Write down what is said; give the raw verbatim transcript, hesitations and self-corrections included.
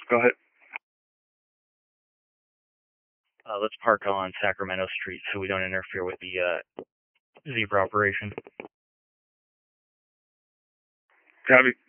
Go ahead. Uh, let's park on Sacramento Street so we don't interfere with the uh, zebra operation. Copy.